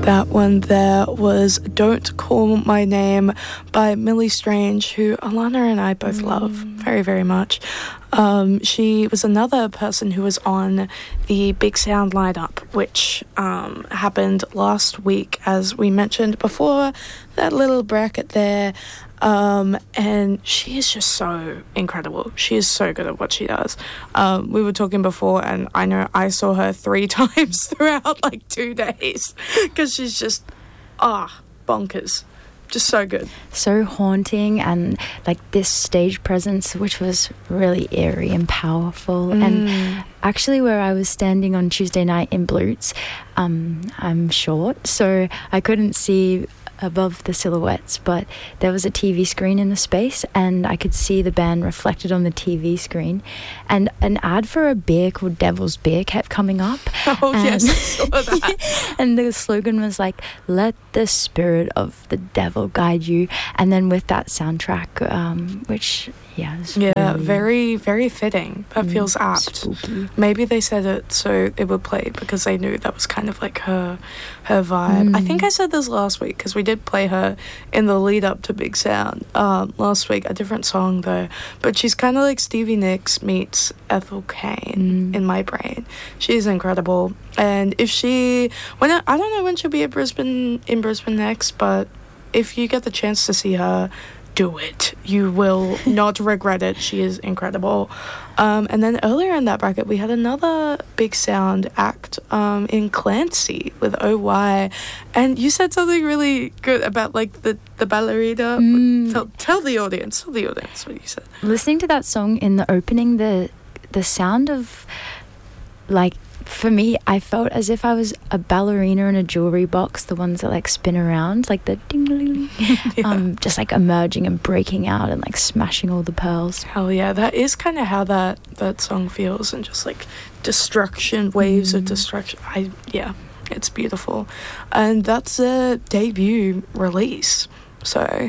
That one there was Don't Call My Name by Millie Strange, who Alana and I both love very, very much. She was another person who was on the Big Sound lineup, which happened last week, as we mentioned before, that little bracket there. And she is just so incredible. She is so good at what she does. We were talking before, and I know I saw her 3 times throughout like 2 days because she's just bonkers. Just so good. So haunting, and like this stage presence, which was really eerie and powerful. And actually, where I was standing on Tuesday night in Blutz, I'm short, so I couldn't see above the silhouettes, but there was a TV screen in the space, and I could see the band reflected on the TV screen, and an ad for a beer called Devil's Beer kept coming up. Yes, I saw that. And the slogan was like, let the spirit of the devil guide you. And then with that soundtrack, which really very, very fitting. That feels apt. Spooky. Maybe they said it so it would play because they knew that was kind of like her vibe. I think I said this last week because we did play her in the lead up to Big Sound last week, a different song though, but she's kind of like Stevie Nicks meets Ethel Cain in my brain. She's incredible, and if she I don't know when she'll be in Brisbane next, but if you get the chance to see her, do it. You will not regret it. She is incredible. And then earlier in that bracket, we had another Big Sound act in Clancy with OY. And you said something really good about like the ballerina. Tell the audience what you said. Listening to that song in the opening, the sound of, like, for me, I felt as if I was a ballerina in a jewelry box, the ones that like spin around, like the ding, just like emerging and breaking out and like smashing all the pearls. Hell yeah, that is kind of how that song feels, and just like destruction, waves of destruction. It's beautiful, and that's a debut release. So,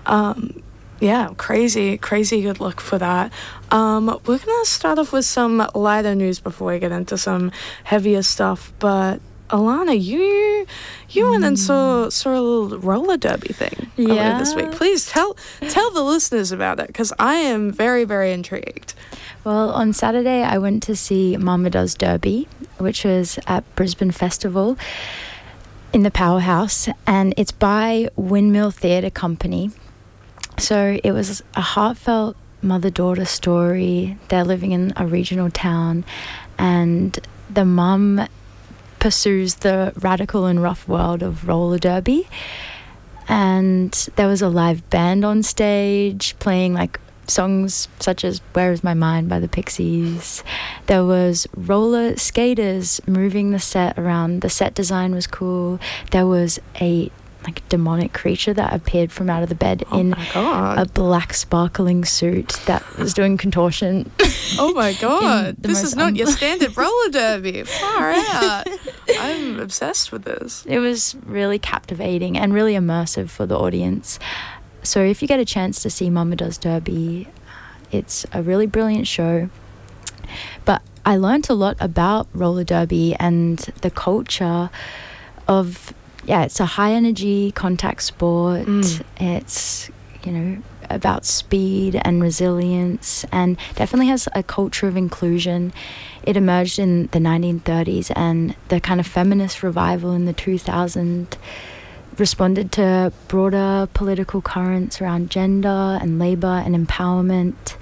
crazy good luck for that. We're gonna start off with some lighter news before we get into some heavier stuff. But Alana, you went and saw a little roller derby thing earlier this week. Please tell the listeners about it, because I am very, very intrigued. Well, on Saturday I went to see Mama Does Derby, which was at Brisbane Festival in the Powerhouse, and it's by Windmill Theatre Company. So it was a heartfelt mother-daughter story. They're living in a regional town, and the mum pursues the radical and rough world of roller derby. And there was a live band on stage playing like songs such as Where Is My Mind by the Pixies. There was roller skaters moving the set around. The set design was cool. There was a demonic creature that appeared from out of the bed in a black sparkling suit that was doing contortion. Oh my god, this is not your standard roller derby. Far out. I'm obsessed with this. It was really captivating and really immersive for the audience. So if you get a chance to see Mama Does Derby, it's a really brilliant show. But I learnt a lot about roller derby and the culture of, it's a high energy contact sport. It's, about speed and resilience, and definitely has a culture of inclusion. It emerged in the 1930s, and the kind of feminist revival in the 2000s responded to broader political currents around gender and labour and empowerment.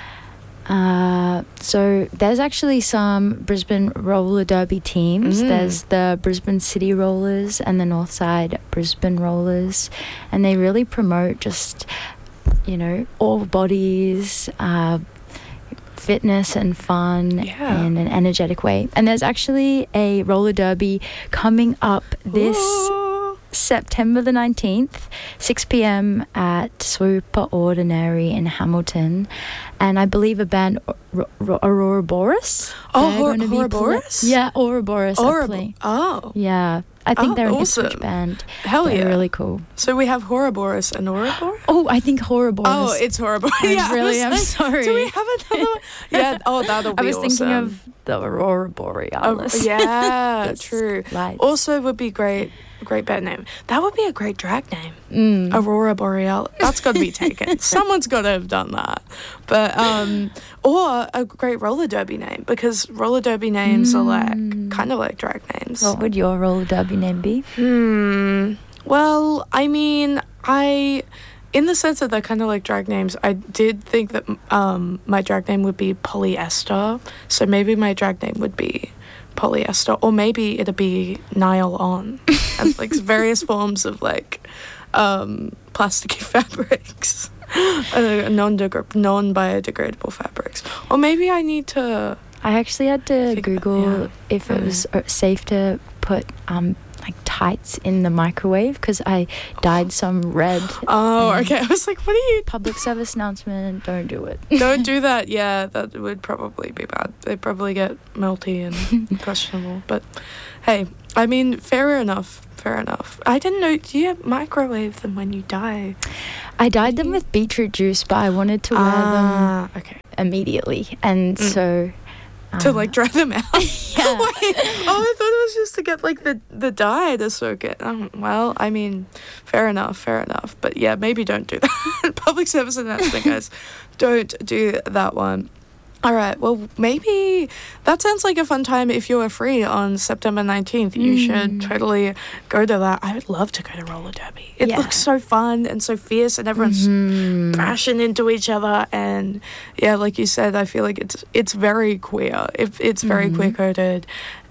So there's actually some Brisbane roller derby teams. There's the Brisbane City Rollers and the Northside Brisbane Rollers, and they really promote just, all bodies, fitness and fun in an energetic way. And there's actually a roller derby coming up this September the 19th 6 p.m. at Super Ordinary in Hamilton. And I believe a band, Aurora Boreas. Boreas? Yeah, Aurora Boreas. Yeah. I think they're an awesome. Ipswich band. Hell they're yeah. really cool. So we have Ouroboros and Ouroboros? Oh, I think Ouroboros. Oh, it's Ouroboros. I'm sorry. Do we have another one? Yeah, that'll be awesome. I was thinking of the Aurora Borealis. Yeah, true. Lights. Also would be great band name. That would be a great drag name. Aurora Borealis. That's got to be taken. Someone's got to have done that. But or a great roller derby name, because roller derby names are like kind of like drag names. What would your roller derby name be? Well, I mean, in the sense that they're kind of like drag names, I did think that my drag name would be Polyester. So maybe my drag name would be Polyester, or maybe it'd be Nile On, and like various forms of like plasticky fabrics, non-biodegradable fabrics. Or maybe I need to. I actually had to Google if it was safe to put like tights in the microwave, because I dyed some red. Oh, okay. I was like, what are you? Public service announcement, don't do it. Don't do that. Yeah, that would probably be bad. They'd probably get melty and questionable. But hey, I mean, fair enough. I didn't know, do you microwave them when you dye? I dyed them with beetroot juice, but I wanted to wear them immediately. And so... to like dry them out. Yeah. Wait, I thought it was just to get like the dye to soak it. Well, I mean, fair enough. But yeah, maybe don't do that. Public service announcement, guys. Don't do that one. All right, well, maybe that sounds like a fun time. If you are free on September 19th, you should totally go to that. I would love to go to roller derby. It looks so fun and so fierce, and everyone's bashing into each other. And yeah, like you said, I feel like it's very queer. It's very queer-coded.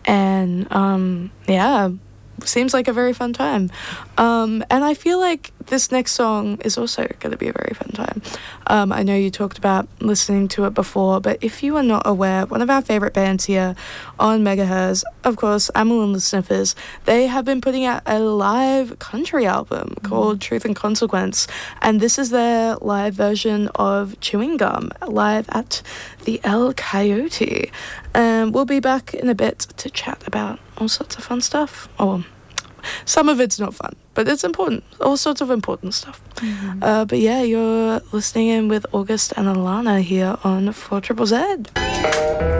And yeah, seems like a very fun time. And I feel like this next song is also going to be a very fun time. I know you talked about listening to it before, but if you are not aware, one of our favourite bands here on Megahertz, of course, Amyl and the Sniffers, they have been putting out a live country album called Truth and Consequence, and this is their live version of Chewing Gum, live at the El Coyote. We'll be back in a bit to chat about all sorts of fun stuff. Some of it's not fun, but it's important. All sorts of important stuff. But yeah, you're listening in with August and Alana here on 4ZZZ.